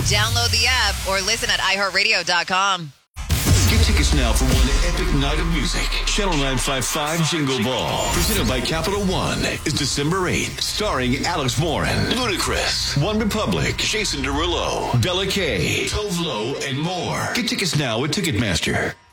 Download the app or listen at iHeartRadio.com. Get tickets now for one epic night of music. Channel 955 Jingle Ball, presented by Capital One, is December 8th, starring Alex Warren, Ludacris, One Republic, Jason Derulo, Bella K, Tove Lo, and more. Get tickets now at Ticketmaster.